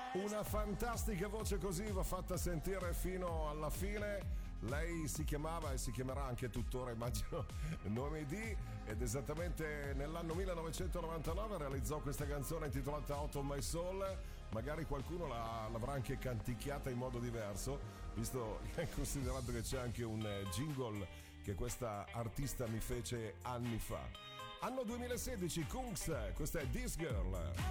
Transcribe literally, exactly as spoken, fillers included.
Una fantastica voce così va fatta sentire fino alla fine. Lei si chiamava e si chiamerà anche tuttora, immagino, Noemi D, ed esattamente nell'anno millenovecentonovantanove realizzò questa canzone intitolata Out of My Soul. Magari qualcuno la, l'avrà anche canticchiata in modo diverso, visto e considerato che c'è anche un jingle che questa artista mi fece anni fa. Anno duemilasedici, Kungs, questa è This Girl.